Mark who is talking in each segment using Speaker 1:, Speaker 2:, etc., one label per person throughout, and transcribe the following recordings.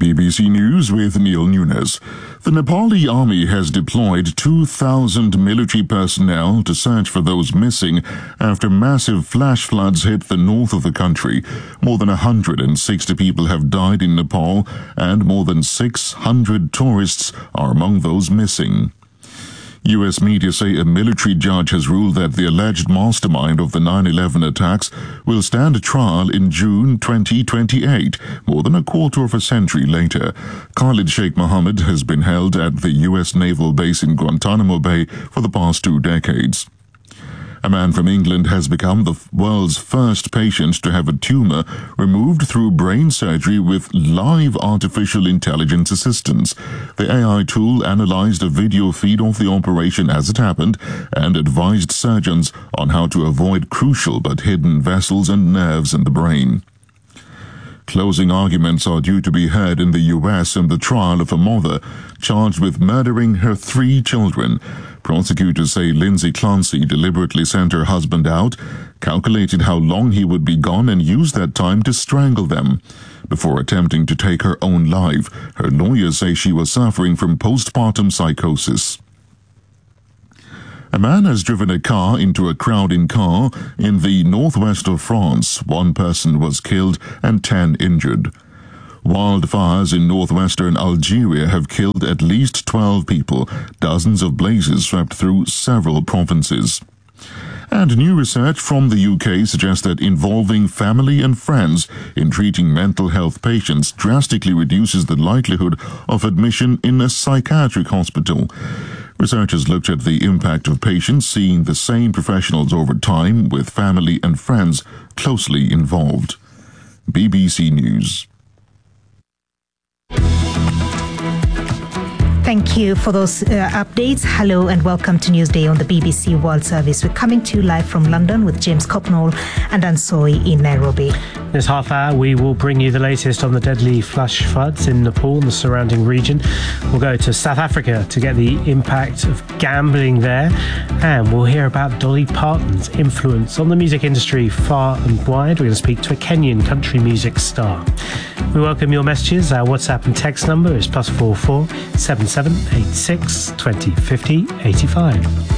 Speaker 1: BBC News with Neil Nunes. The Nepali army has deployed 2,000 military personnel to search for those missing after massive flash floods hit the north of the country. More than 160 people have died in Nepal, and more than 600 tourists are among those missing. U.S. media say a military judge has ruled that the alleged mastermind of the 9/11 attacks will stand trial in June 2028, more than a quarter of a century later. Khalid Sheikh Mohammed has been held at the U.S. naval base in Guantanamo Bay for the past 2 decades. A man from England has become the world's first patient to have a tumour removed through brain surgery with live artificial intelligence assistance. The AI tool analysed a video feed of the operation as it happened and advised surgeons on how to avoid crucial but hidden vessels and nerves in the brain. Closing arguments are due to be heard in the U.S. in the trial of a mother charged with murdering her 3 children. Prosecutors say Lindsay Clancy deliberately sent her husband out, calculated how long he would be gone, and used that time to strangle them. Before attempting to take her own life, her lawyers say she was suffering from postpartum psychosis. A man has driven a car into a crowded car in the northwest of France. 1 person was killed and 10 injured. Wildfires in northwestern Algeria have killed at least 12 people. Dozens of blazes swept through several provinces. And new research from the UK suggests that involving family and friends in treating mental health patients drastically reduces the likelihood of admission in a psychiatric hospital. Researchers looked at the impact of patients seeing the same professionals over time, with family and friends closely involved. BBC News.
Speaker 2: Thank you for those updates. Hello and welcome to Newsday on the BBC World Service. We're coming to you live from London with James Copnall and Ansoi in Nairobi.
Speaker 3: This half hour, we will bring you the latest on the deadly flash floods in Nepal and the surrounding region. We'll go to South Africa to get the impact of gambling there. And we'll hear about Dolly Parton's influence on the music industry far and wide. We're going to speak to a Kenyan country music star. We welcome your messages. Our WhatsApp and text number is +44 7786 20 50 85.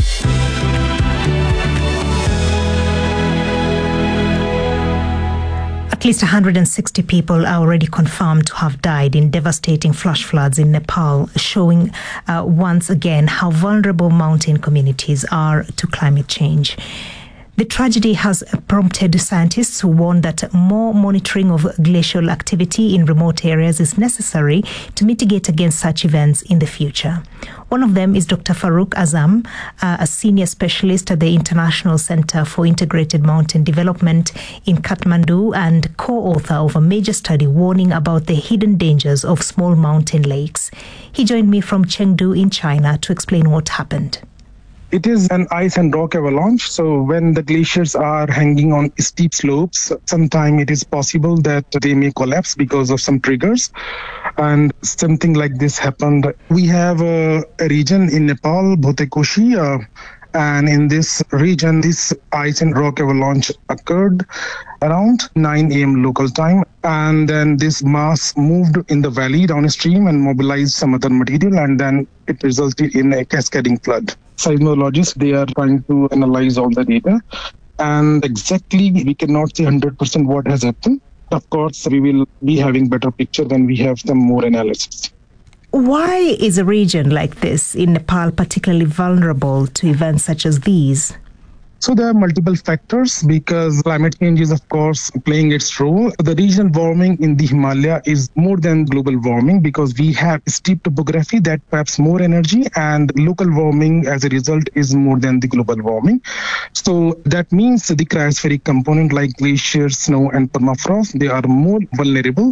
Speaker 2: At least 160 people are already confirmed to have died in devastating flash floods in Nepal, showing once again how vulnerable mountain communities are to climate change. The tragedy has prompted scientists who warn that more monitoring of glacial activity in remote areas is necessary to mitigate against such events in the future. One of them is Dr. Farouk Azam, a senior specialist at the International Center for Integrated Mountain Development in Kathmandu and co-author of a major study warning about the hidden dangers of small mountain lakes. He joined me from Chengdu in China to explain what happened.
Speaker 4: It is an ice and rock avalanche. So when the glaciers are hanging on steep slopes, sometimes it is possible that they may collapse because of some triggers. And something like this happened. We have a region in Nepal, Bhotekoshi, and in this region, this ice and rock avalanche occurred around 9 a.m. local time. And then this mass moved in the valley downstream and mobilized some other material, and then it resulted in a cascading flood. Seismologists, they are trying to analyze all the data. And exactly, we cannot say 100% what has happened. Of course, we will be having better picture when we have some more analysis.
Speaker 2: Why is a region like this in Nepal particularly vulnerable to events such as these?
Speaker 4: So there are multiple factors because climate change is, of course, playing its role. The regional warming in the Himalaya is more than global warming because we have steep topography that traps more energy, and local warming as a result is more than the global warming. So that means the cryospheric component like glaciers, snow and permafrost, they are more vulnerable.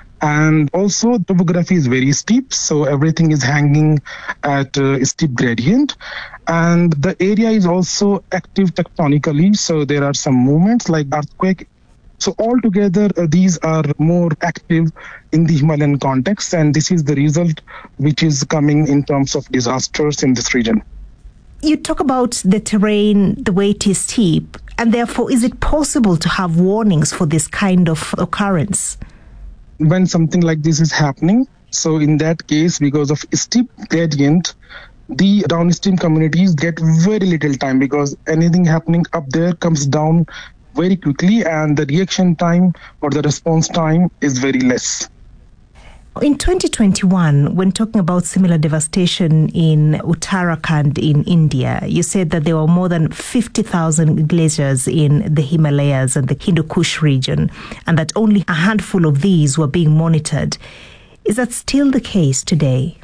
Speaker 4: And also topography is very steep, so everything is hanging at a steep gradient. And the area is also active tectonically, so there are some movements like earthquake. So altogether, these are more active in the Himalayan context, and this is the result which is coming in terms of disasters in this region.
Speaker 2: You talk about the terrain, the way it is steep, and therefore is it possible to have warnings for this kind of occurrence?
Speaker 4: when something like this is happening, so in that case, because of steep gradient, the downstream communities get very little time because anything happening up there comes down very quickly and the reaction time or the response time is very less.
Speaker 2: In 2021, when talking about similar devastation in Uttarakhand in India, you said that there were more than 50,000 glaciers in the Himalayas and the Hindu Kush region, and that only a handful of these were being monitored. Is that still the case today?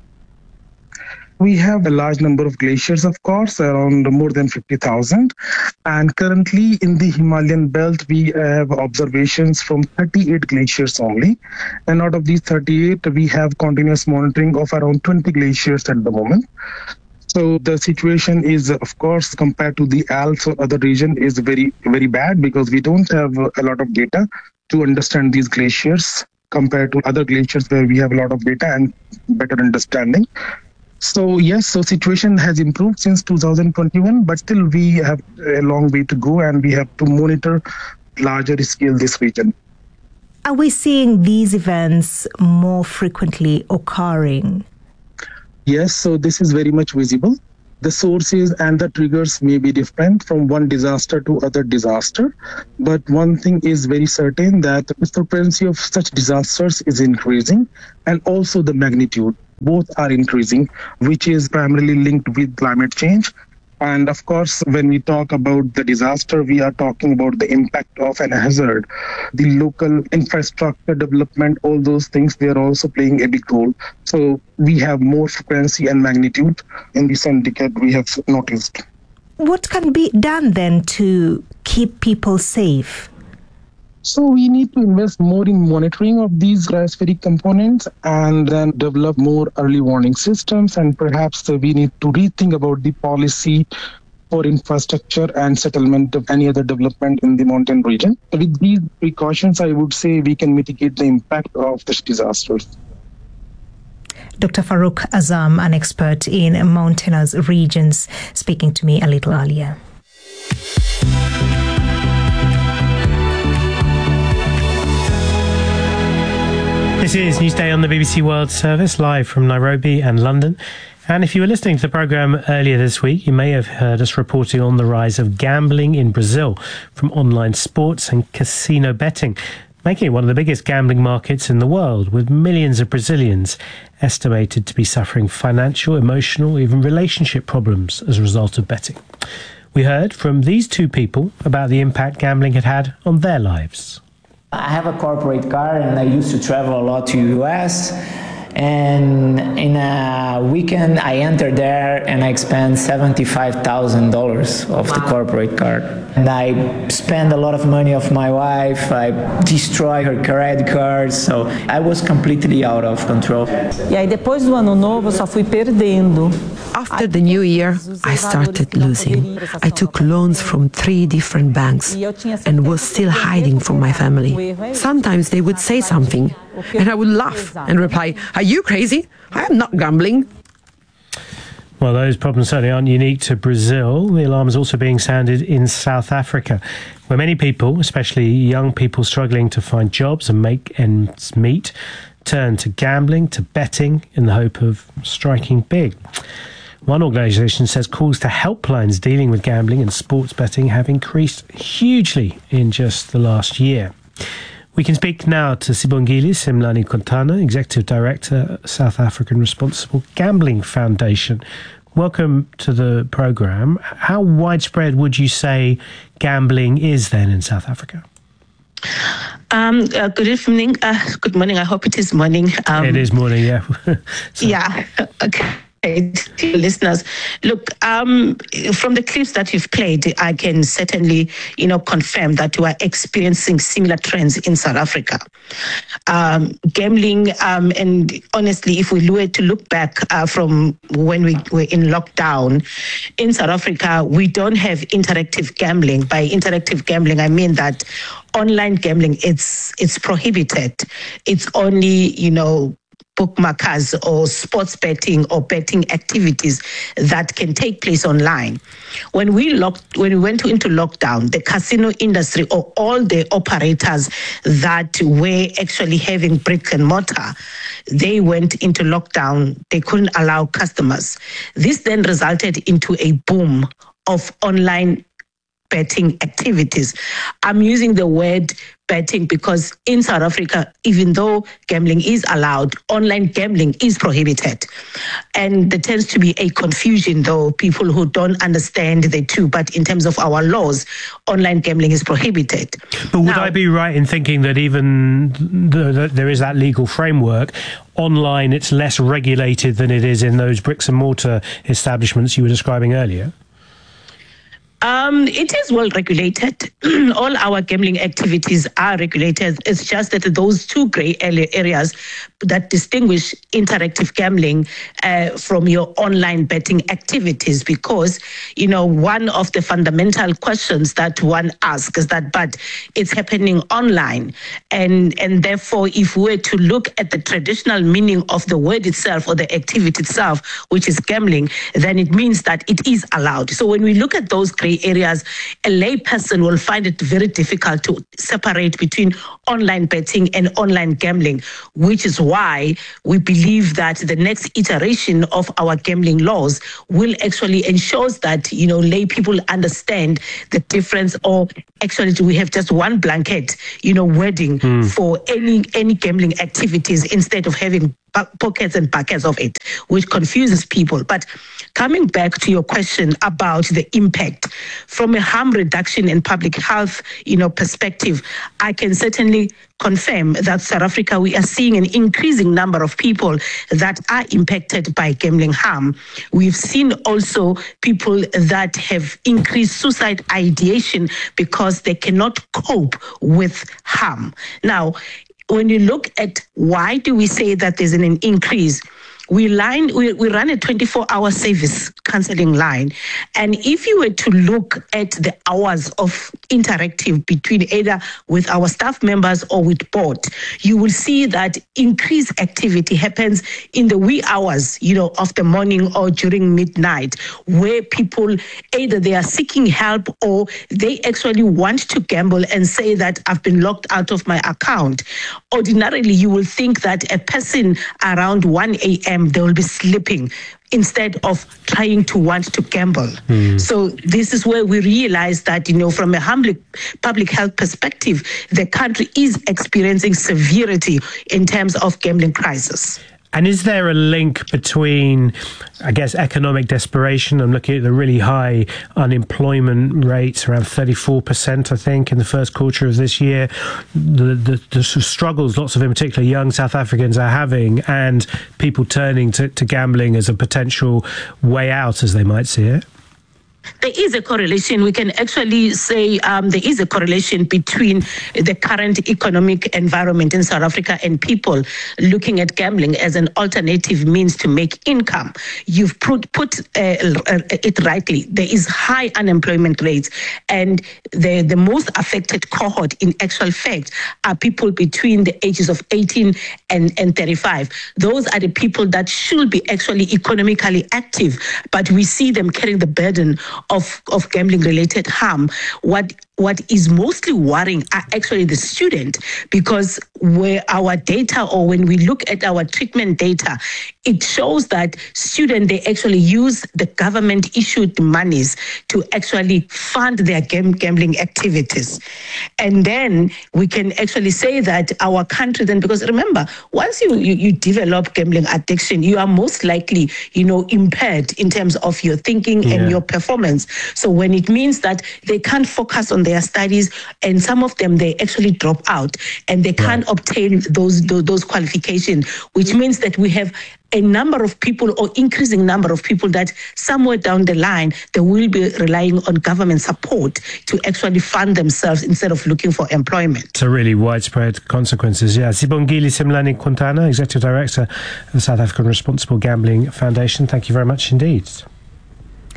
Speaker 4: We have a large number of glaciers, of course, around more than 50,000. And currently in the Himalayan belt, we have observations from 38 glaciers only. And out of these 38, we have continuous monitoring of around 20 glaciers at the moment. So the situation is, of course, compared to the Alps or other region is very, very bad because we don't have a lot of data to understand these glaciers compared to other glaciers where we have a lot of data and better understanding. So yes, so situation has improved since 2021, but still we have a long way to go and we have to monitor larger scale this region.
Speaker 2: Are we seeing these events more frequently occurring?
Speaker 4: Yes, so this is very much visible. The sources and the triggers may be different from one disaster to other disaster, but one thing is very certain that the frequency of such disasters is increasing and also the magnitude. Both are increasing, which is primarily linked with climate change. And of course, when we talk about the disaster, we are talking about the impact of an hazard. The local infrastructure development, all those things, they are also playing a big role. So we have more frequency and magnitude in the recent decade we have noticed.
Speaker 2: What can be done then to keep people safe?
Speaker 4: So we need to invest more in monitoring of these cryospheric components and then develop more early warning systems. And perhaps we need to rethink about the policy for infrastructure and settlement of any other development in the mountain region. With these precautions, I would say we can mitigate the impact of these disasters.
Speaker 2: Dr. Farooq Azam, an expert in mountainous regions, speaking to me a little earlier.
Speaker 3: This is Newsday on the BBC World Service, live from Nairobi and London. And if you were listening to the programme earlier this week, you may have heard us reporting on the rise of gambling in Brazil from online sports and casino betting, making it one of the biggest gambling markets in the world, with millions of Brazilians estimated to be suffering financial, emotional, even relationship problems as a result of betting. We heard from these two people about the impact gambling had had on their lives.
Speaker 5: I have a corporate car and I used to travel a lot to US, and in a weekend I entered there and I spent $75,000 of the corporate card. And I spent a lot of money of my wife, I destroyed her credit cards, so I was completely out of control.
Speaker 6: E aí depois do ano novo eu só fui perdendo.
Speaker 7: After the new year, I started losing. I took loans from 3 different banks and was still hiding from my family. Sometimes they would say something and I would laugh and reply, "Are you crazy? I am not gambling."
Speaker 3: Well, those problems certainly aren't unique to Brazil. The alarm is also being sounded in South Africa, where many people, especially young people struggling to find jobs and make ends meet, turn to gambling, to betting, in the hope of striking big. One organisation says calls to helplines dealing with gambling and sports betting have increased hugely in just the last year. We can speak now to Sibongile Simlani Kontana, Executive Director, South African Responsible Gambling Foundation. Welcome to the programme. How widespread would you say gambling is then in South Africa?
Speaker 8: Good evening. Good morning. I hope it is morning.
Speaker 3: It is morning, yeah.
Speaker 8: Yeah. Okay. To listeners, look, from the clips that you've played, I can certainly, confirm that we are experiencing similar trends in South Africa. Gambling, and honestly, if we were to look back from when we were in lockdown in South Africa, we don't have interactive gambling. By interactive gambling, I mean that online gambling, it's prohibited. It's only, bookmakers or sports betting or betting activities that can take place online. When we went into lockdown, the casino industry or all the operators that were actually having brick and mortar, they went into lockdown. They couldn't allow customers. This then resulted into a boom of online betting activities. I'm using the word betting because in South Africa, even though gambling is allowed, online gambling is prohibited. And there tends to be a confusion, though, people who don't understand the two. But in terms of our laws, online gambling is prohibited.
Speaker 3: But would I be right in thinking that even though there is that legal framework, online it's less regulated than it is in those bricks and mortar establishments you were describing earlier?
Speaker 8: It is well regulated. All our gambling activities are regulated. It's just that those two grey areas that distinguish interactive gambling from your online betting activities, because, you know, one of the fundamental questions that one asks is that, but it's happening online. And therefore, if we were to look at the traditional meaning of the word itself or the activity itself, which is gambling, then it means that it is allowed. So when we look at those grey areas, a lay person will find it very difficult to separate between online betting and online gambling, which is why we believe that the next iteration of our gambling laws will actually ensure that, you know, lay people understand the difference, or actually do we have just one blanket, you know, wording for any gambling activities instead of having pockets and buckets of it, which confuses people. But coming back to your question about the impact from a harm reduction and public health, you know, perspective, I can certainly confirm that South Africa, we are seeing an increasing number of people that are impacted by gambling harm. We've seen also people that have increased suicide ideation because they cannot cope with harm. Now, when you look at why do we say that there's an increase, we run a 24-hour service counseling line. And if you were to look at the hours of interactive between either with our staff members or with board, you will see that increased activity happens in the wee hours, you know, of the morning or during midnight, where people either they are seeking help or they actually want to gamble and say that I've been locked out of my account. Ordinarily, you will think that a person around 1 a.m. they will be sleeping instead of trying to want to gamble. So this is where we realize that, you know, from a public health perspective, the country is experiencing severity in terms of gambling crisis.
Speaker 3: And is there a link between, I guess, economic desperation? I'm looking at the really high unemployment rates, around 34%, I think, in the first quarter of this year. The sort of struggles lots of, in particular, young South Africans are having, and people turning to gambling as a potential way out, as they might see it.
Speaker 8: There is a correlation. We can actually say there is a correlation between the current economic environment in South Africa and people looking at gambling as an alternative means to make income. You've put it rightly. There is high unemployment rates, and the most affected cohort in actual fact are people between the ages of 18 and 35. Those are the people that should be actually economically active, but we see them carrying the burden of gambling-related harm. What is mostly worrying are actually the student, because where our data, or when we look at our treatment data, it shows that students, they actually use the government-issued monies to actually fund their gambling activities. And then we can actually say that our country then, because remember, once you develop gambling addiction, you are most likely, you know, impaired in terms of your thinking and your performance. So when it means that they can't focus on their studies, and some of them, they actually drop out and they can't obtain those qualifications, which means that we have a number of people, or increasing number of people, that somewhere down the line, they will be relying on government support to actually fund themselves instead of looking for employment.
Speaker 3: So really widespread consequences, yeah. Sibongile Simlani Quintana, Executive Director of the South African Responsible Gambling Foundation, thank you very much indeed.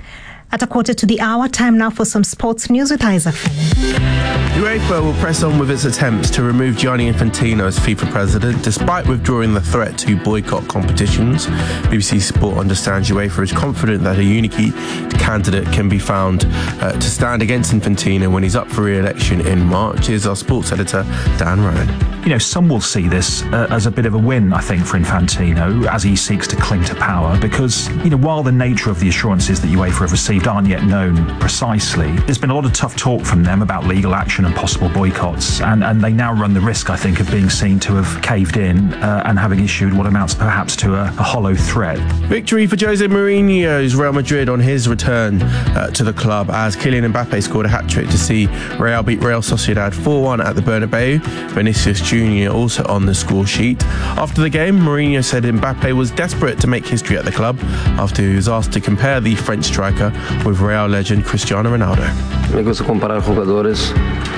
Speaker 2: At 1:15, time now for some sports news with Isaac Fenn.
Speaker 9: UEFA will press on with its attempts to remove Gianni Infantino as FIFA president, despite withdrawing the threat to boycott competitions. BBC Sport understands UEFA is confident that a unique candidate can be found to stand against Infantino when he's up for re-election in March. Here's our sports editor, Dan Rowan.
Speaker 10: You know, some will see this as a bit of a win, I think, for Infantino as he seeks to cling to power because, you know, while the nature of the assurances that UEFA have received aren't yet known precisely, there's been a lot of tough talk from them about legal action and possible boycotts, and they now run the risk, I think, of being seen to have caved in and having issued what amounts perhaps to a hollow threat.
Speaker 9: Victory for Jose Mourinho's Real Madrid on his return to the club as Kylian Mbappe scored a hat-trick to see Real beat Real Sociedad 4-1 at the Bernabeu. Vinicius Jr. also on the score sheet. After the game, Mourinho said Mbappe was desperate to make history at the club after he was asked to compare the French striker with Real legend Cristiano Ronaldo.
Speaker 11: Me gusta comparar jugadores,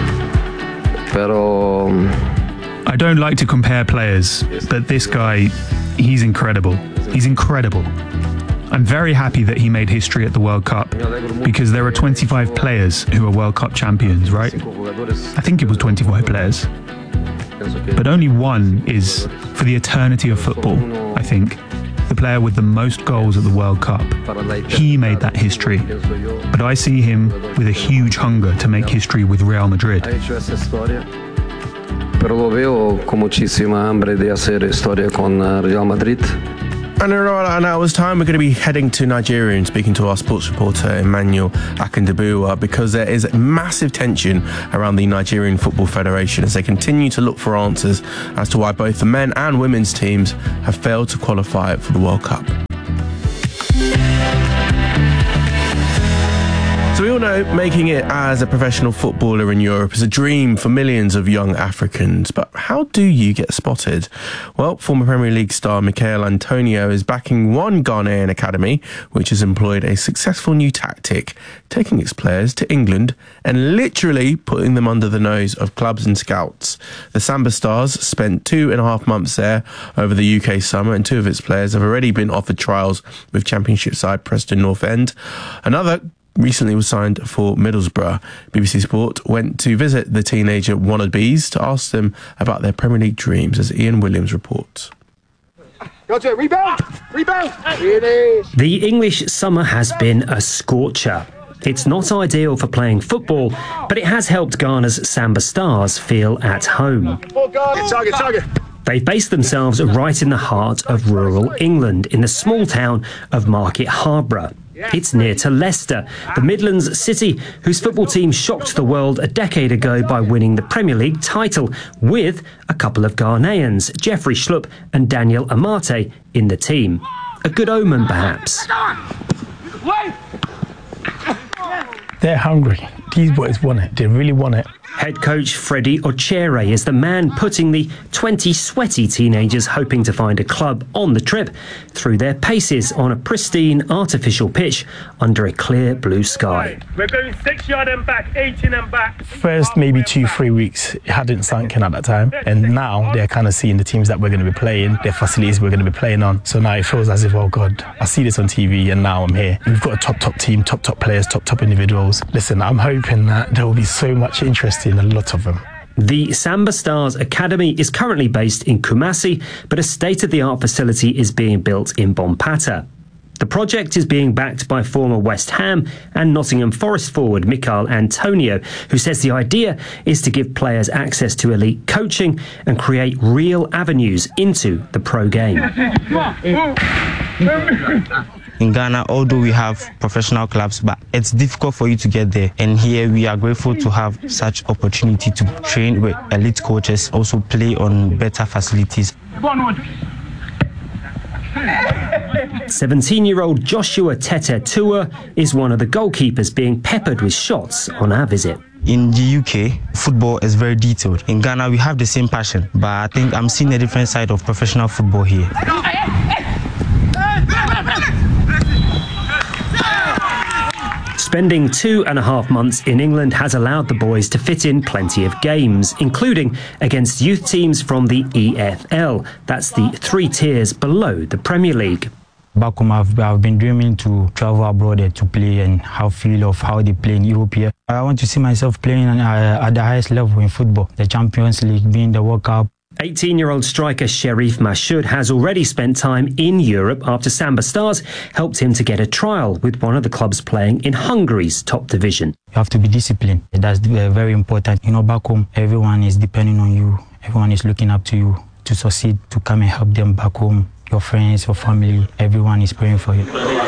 Speaker 11: pero
Speaker 12: I don't like to compare players, but this guy, he's incredible. He's incredible. I'm very happy that he made history at the World Cup because there are 25 players who are World Cup champions, right? I think it was 25 players. But only one is, for the eternity of football, I think, the player with the most goals at the World Cup. He made that history. But I see him with a huge hunger to make history with Real Madrid.
Speaker 11: Pero lo veo con muchísima hambre de hacer historia con Real Madrid.
Speaker 9: And in an hour's time, we're going to be heading to Nigeria and speaking to our sports reporter, Emmanuel Akindabuwa, because there is massive tension around the Nigerian Football Federation as they continue to look for answers as to why both the men and women's teams have failed to qualify for the World Cup. So we all know making it as a professional footballer in Europe is a dream for millions of young Africans. But how do you get spotted? Well, former Premier League star Michael Antonio is backing one Ghanaian academy, which has employed a successful new tactic, taking its players to England and literally putting them under the nose of clubs and scouts. The Samba Stars spent 2.5 months there over the UK summer, and 2 of its players have already been offered trials with Championship side Preston North End. Another recently was signed for Middlesbrough. BBC Sport went to visit the teenager wannabes to ask them about their Premier League dreams, as Ian Williams reports.
Speaker 13: Rebound! The English summer has been a scorcher. It's not ideal for playing football, but it has helped Ghana's Samba Stars feel at home.
Speaker 14: Target.
Speaker 13: They've based themselves right in the heart of rural England, in the small town of Market Harborough. It's near to Leicester, the Midlands city whose football team shocked the world a decade ago by winning the Premier League title, with a couple of Ghanaians, Jeffrey Schlupp and Daniel Amate, in the team. A good omen, perhaps.
Speaker 15: They're hungry. These boys want it. They really want it.
Speaker 13: Head coach Freddie Ochere is the man putting the 20 sweaty teenagers hoping to find a club on the trip through their paces on a pristine artificial pitch under a clear blue sky.
Speaker 14: We're going 6 yard and back, 18 and back.
Speaker 15: First maybe 2-3 weeks, it hadn't sunk in at that time. And now they're kind of seeing the teams that we're going to be playing, their facilities we're going to be playing on. So now it feels as if, oh God, I see this on TV and now I'm here. We've got a top team, top players, top individuals. Listen, I'm hoping that there will be so much interest in a lot of them.
Speaker 13: The Samba Stars Academy is currently based in Kumasi, but a state-of-the-art facility is being built in Bompata. The project is being backed by former West Ham and Nottingham Forest forward Michael Antonio, who says the idea is to give players access to elite coaching and create real avenues into the pro game.
Speaker 16: In Ghana, although we have professional clubs, but it's difficult for you to get there. And here we are grateful to have such opportunity to train with elite coaches, also play on better facilities.
Speaker 13: 17-year-old Joshua Tete Tua is one of the goalkeepers being peppered with shots on our visit.
Speaker 16: In the UK, football is very detailed. In Ghana, we have the same passion, but I think I'm seeing a different side of professional football here.
Speaker 13: Spending 2.5 months in England has allowed the boys to fit in plenty of games, including against youth teams from the EFL. That's the 3 tiers below the Premier League.
Speaker 17: Back home, I've been dreaming to travel abroad to play and have feel of how they play in Europe here. I want to see myself playing at the highest level in football, the Champions League, being the World Cup.
Speaker 13: 18-year-old striker Sherif Mashoud has already spent time in Europe after Samba Stars helped him to get a trial with one of the clubs playing in Hungary's top division.
Speaker 17: You have to be disciplined. That's very important. You know, back home, everyone is depending on you. Everyone is looking up to you to succeed, to come and help them back home. Your friends, your family, everyone is praying for you.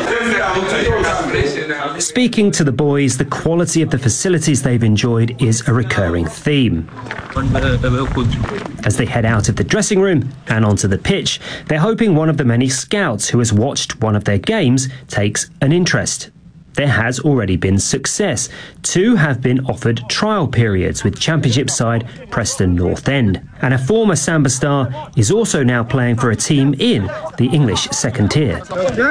Speaker 13: Speaking to the boys, the quality of the facilities they've enjoyed is a recurring theme. As they head out of the dressing room and onto the pitch, they're hoping one of the many scouts who has watched one of their games takes an interest. There has already been success. 2 have been offered trial periods with Championship side Preston North End. And a former Samba star is also now playing for a team in the English second tier.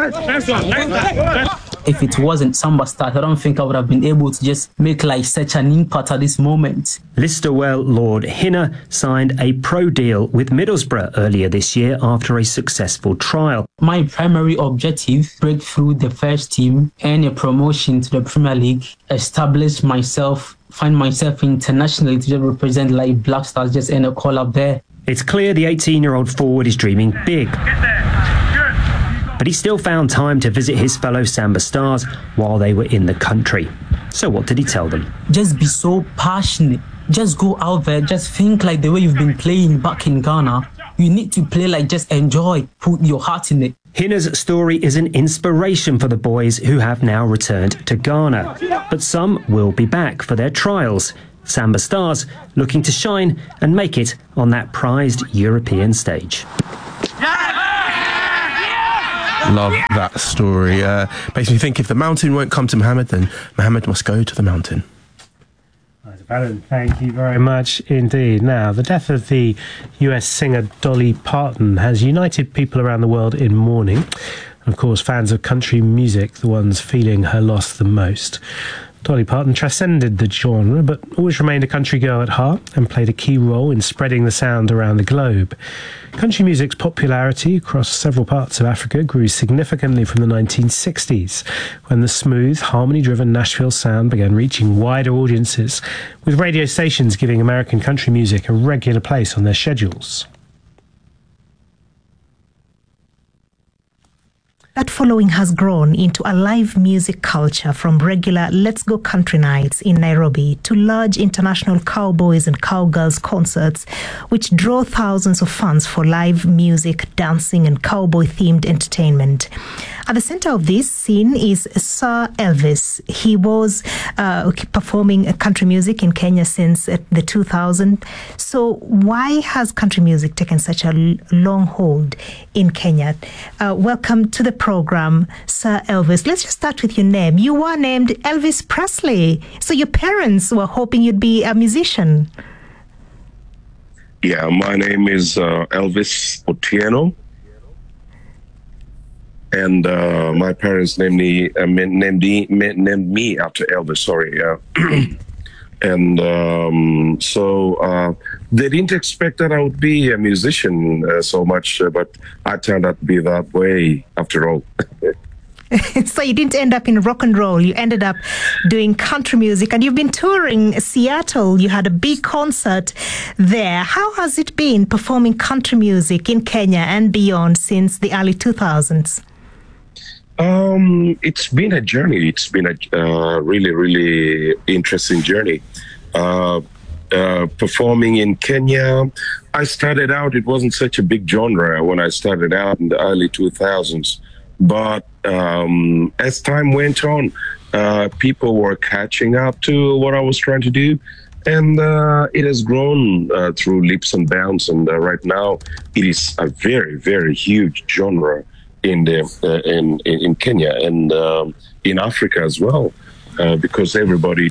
Speaker 18: If it wasn't Samba Stars, I don't think I would have been able to just make like such an impact at this moment.
Speaker 13: Listerwell Lord Hinner signed a pro deal with Middlesbrough earlier this year after a successful trial.
Speaker 18: My primary objective, break through the first team, earn a promotion to the Premier League, establish myself, find myself internationally to just represent like Black Stars, just earn a call up there.
Speaker 13: It's clear the 18-year-old forward is dreaming big. But he still found time to visit his fellow Samba stars while they were in the country. So what did he tell them?
Speaker 18: Just be so passionate. Just go out there. Just think like the way you've been playing back in Ghana. You need to play like just enjoy. Put your heart in it.
Speaker 13: Hinner's story is an inspiration for the boys who have now returned to Ghana. But some will be back for their trials. Samba stars looking to shine and make it on that prized European stage.
Speaker 9: Love that story. Makes me think if the mountain won't come to Mohammed, then Mohammed must go to the mountain.
Speaker 3: Alan, thank you very much indeed. Now, the death of the US singer Dolly Parton has united people around the world in mourning. Of course, fans of country music, the ones feeling her loss the most. Dolly Parton transcended the genre, but always remained a country girl at heart and played a key role in spreading the sound around the globe. Country music's popularity across several parts of Africa grew significantly from the 1960s, when the smooth, harmony-driven Nashville sound began reaching wider audiences, with radio stations giving American country music a regular place on their schedules.
Speaker 2: That following has grown into a live music culture, from regular Let's Go Country Nights in Nairobi to large international cowboys and cowgirls concerts, which draw thousands of fans for live music, dancing and cowboy-themed entertainment. At the center of this scene is Sir Elvis. He was performing country music in Kenya since the 2000s. So why has country music taken such a long hold in Kenya? Welcome to the program, Sir Elvis. Let's just start with your name. You were named Elvis Presley. So your parents were hoping you'd be a musician.
Speaker 19: Yeah, my name is Elvis Otieno. And my parents named me after Elvis. Sorry, and so they didn't expect that I would be a musician so much, but I turned out to be that way after all.
Speaker 2: So you didn't end up in rock and roll. You ended up doing country music, and you've been touring Seattle. You had a big concert there. How has it been performing country music in Kenya and beyond since the early 2000s?
Speaker 19: It's been a journey. It's been a really, really interesting journey. Performing in Kenya, I started out, it wasn't such a big genre when I started out in the early 2000s. But as time went on, people were catching up to what I was trying to do. And it has grown through leaps and bounds. And right now, it is a very, very huge genre in Kenya and in Africa as well, because everybody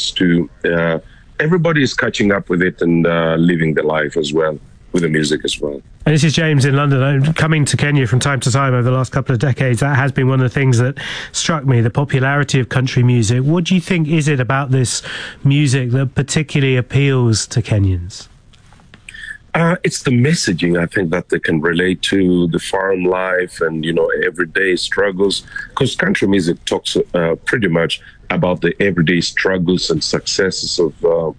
Speaker 19: is catching up with it and living the life as well, with the music as well.
Speaker 3: And this is James in London. Coming to Kenya from time to time over the last couple of decades, that has been one of the things that struck me, the popularity of country music. What do you think is it about this music that particularly appeals to Kenyans?
Speaker 19: It's the messaging, I think, that they can relate to the farm life and, everyday struggles. Because country music talks pretty much about the everyday struggles and successes of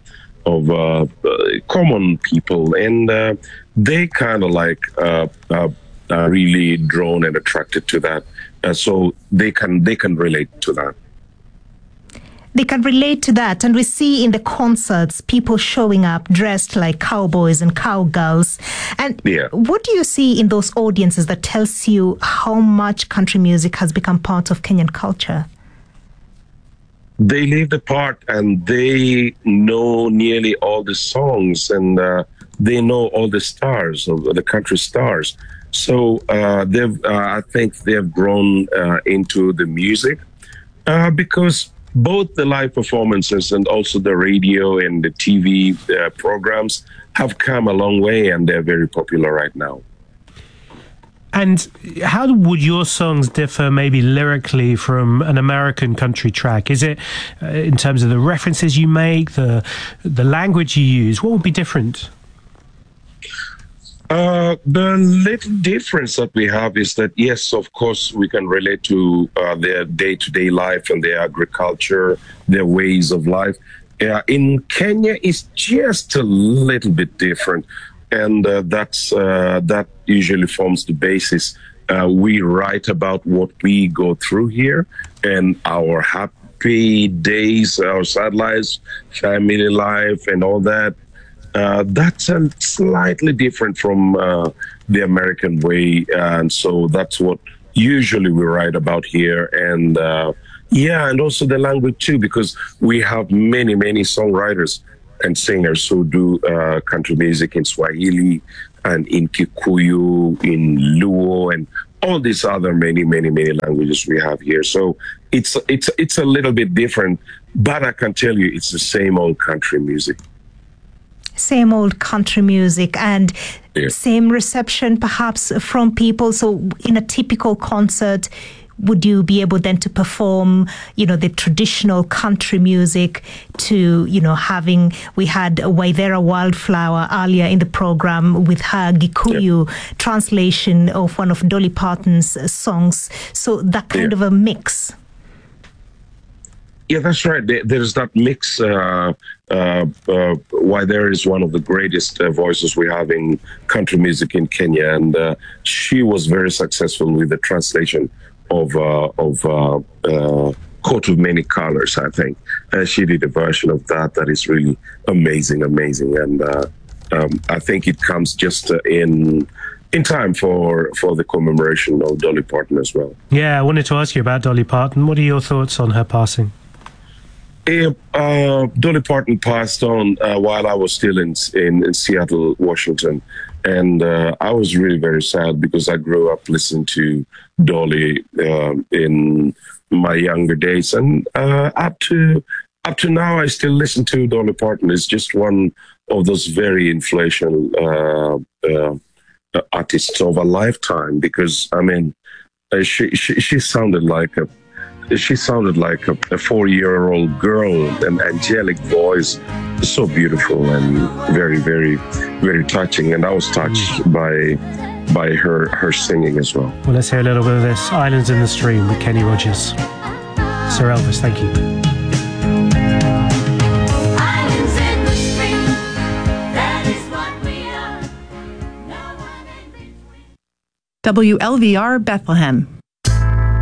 Speaker 19: common people. And they kind of are really drawn and attracted to that. So they can relate to that.
Speaker 2: They can relate to that. And we see in the concerts people showing up dressed like cowboys and cowgirls. And what do you see in those audiences that tells you how much country music has become part of Kenyan culture?
Speaker 19: They live the part and they know nearly all the songs and they know all the stars, of the country stars. So I think they've grown into the music because both the live performances and also the radio and the TV programs have come a long way, and they're very popular right now.
Speaker 3: And how would your songs differ maybe lyrically from an American country track? Is it in terms of the references you make, the language you use? What would be different?
Speaker 19: The little difference that we have is that, yes, of course, we can relate to their day-to-day life and their agriculture, their ways of life. In Kenya, it's just a little bit different, and that usually forms the basis. We write about what we go through here and our happy days, our sad lives, family life, and all that. That's slightly different from the American way, and so that's what usually we write about here. And and also the language too, because we have many songwriters and singers who do country music in Swahili and in Kikuyu, in Luo, and all these other many languages we have here. So it's a little bit different, but I can tell you it's the same old country music.
Speaker 2: Same old country music and same reception perhaps from people. So in a typical concert, would you be able then to perform, the traditional country music to, we had Waithera Wildflower earlier in the program with her Gikuyu translation of one of Dolly Parton's songs. So that kind of a mix.
Speaker 19: Yeah, that's right. There's that mix. Waithera is one of the greatest voices we have in country music in Kenya, and she was very successful with the translation of Coat of Many Colors, I think. She did a version of that is really amazing. And I think it comes just in time for the commemoration of Dolly Parton as well.
Speaker 3: Yeah, I wanted to ask you about Dolly Parton. What are your thoughts on her passing?
Speaker 19: Dolly Parton passed on while I was still in Seattle, Washington. And I was really very sad because I grew up listening to Dolly in my younger days. And up to now, I still listen to Dolly Parton. It's just one of those very influential artists of a lifetime because, she sounded like a 4-year-old girl, an angelic voice, so beautiful and very, very, very touching. And I was touched by her singing as well.
Speaker 3: Well, let's hear a little bit of this. Islands in the Stream with Kenny Rogers. Sir Elvis, thank you.
Speaker 20: Islands in the stream, that is what we are. No one in between.
Speaker 21: WLVR Bethlehem.